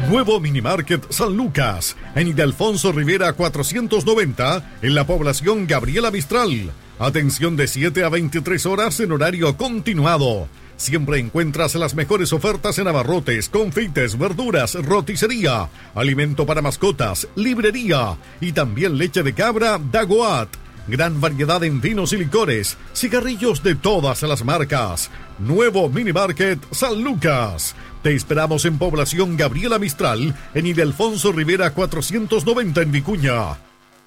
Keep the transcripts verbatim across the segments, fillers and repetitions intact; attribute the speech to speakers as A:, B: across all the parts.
A: Nuevo Minimarket San Lucas, en Ildefonso Rivera cuatrocientos noventa, en la población Gabriela Mistral. Atención de siete a veintitrés horas en horario continuado. Siempre encuentras las mejores ofertas en abarrotes, confites, verduras, roticería, alimento para mascotas, librería y también leche de cabra Dagoat. Gran variedad en vinos y licores, cigarrillos de todas las marcas. Nuevo Minimarket San Lucas. Te esperamos en población Gabriela Mistral, en Ildefonso Rivera cuatrocientos noventa en Vicuña.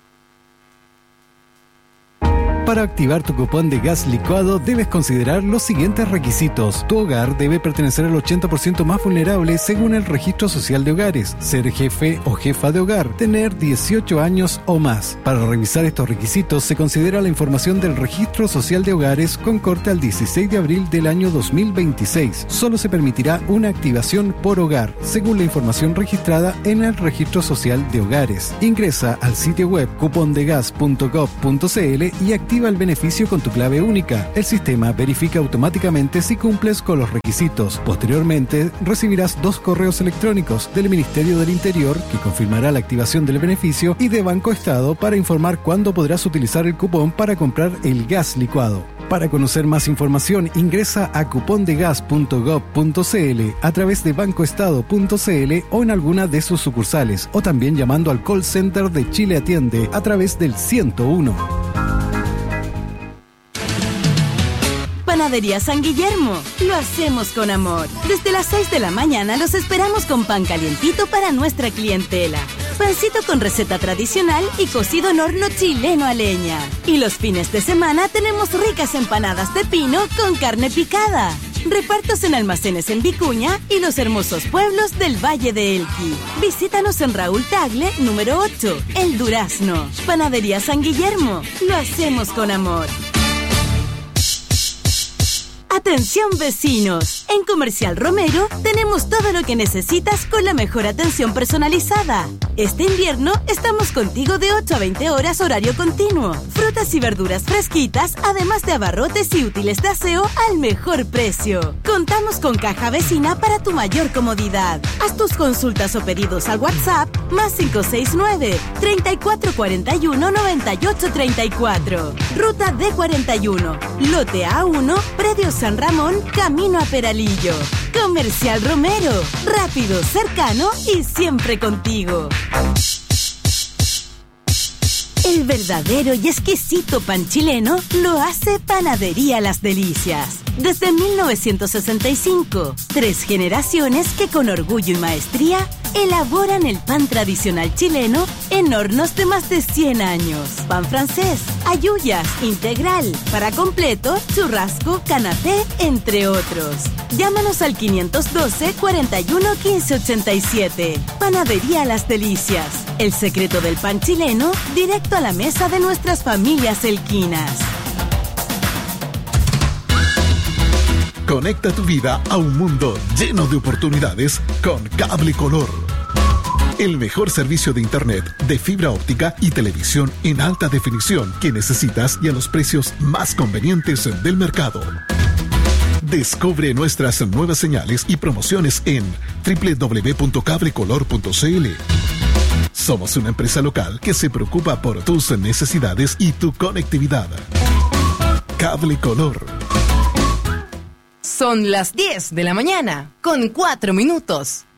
B: Para activar tu cupón de gas licuado debes considerar los siguientes requisitos. Tu hogar debe pertenecer al ochenta por ciento más vulnerable según el Registro Social de Hogares, ser jefe o jefa de hogar, tener dieciocho años o más. Para revisar estos requisitos se considera la información del Registro Social de Hogares con corte al dieciséis de abril del año dos mil veintiséis. Solo se permitirá una activación por hogar, según la información registrada en el Registro Social de Hogares. Ingresa al sitio web cupondegas punto gov punto cl y activa el beneficio con tu clave única. El sistema verifica automáticamente si cumples con los requisitos. Posteriormente, recibirás dos correos electrónicos del Ministerio del Interior que confirmará la activación del beneficio y de Banco Estado para informar cuándo podrás utilizar el cupón para comprar el gas licuado. Para conocer más información, ingresa a cupondegas punto gov punto cl a través de bancoestado punto cl o en alguna de sus sucursales, o también llamando al call center de Chile Atiende a través del ciento uno.
C: Panadería San Guillermo, lo hacemos con amor. Desde las seis de la mañana los esperamos con pan calientito para nuestra clientela. Pancito con receta tradicional y cocido en horno chileno a leña. Y los fines de semana tenemos ricas empanadas de pino con carne picada. Repartos en almacenes en Vicuña y los hermosos pueblos del Valle de Elqui. Visítanos en Raúl Tagle, número ocho, El Durazno. Panadería San Guillermo, lo hacemos con amor. Atención vecinos, en Comercial Romero tenemos todo lo que necesitas con la mejor atención personalizada. Este invierno estamos contigo de ocho a veinte horas horario continuo. Frutas y verduras fresquitas, además de abarrotes y útiles de aseo al mejor precio. Contamos con caja vecina para tu mayor comodidad. Haz tus consultas o pedidos al WhatsApp más cinco seis nueve, treinta y cuatro cuarenta y uno, noventa y ocho treinta y cuatro. Ruta D cuarenta y uno, lote A uno, predio San Ramón, camino a Peralillo. Comercial Romero, rápido, cercano y siempre contigo. El verdadero y exquisito pan chileno lo hace Panadería Las Delicias. Desde mil novecientos sesenta y cinco, tres generaciones que con orgullo y maestría elaboran el pan tradicional chileno en hornos de más de cien años. Pan francés, ayuyas, integral, para completo, churrasco, canapé, entre otros. Llámanos al quinientos doce, cuarenta y uno, quince ochenta y siete. Panadería Las Delicias. El secreto del pan chileno, directo a la mesa de nuestras familias elquinas.
D: Conecta tu vida a un mundo lleno de oportunidades con Cable Color. El mejor servicio de internet, de fibra óptica y televisión en alta definición que necesitas y a los precios más convenientes del mercado. Descubre nuestras nuevas señales y promociones en doble u doble u doble u punto cablecolor punto cl. Somos una empresa local que se preocupa por tus necesidades y tu conectividad. Cable Color.
E: Son las diez de la mañana, con cuatro minutos.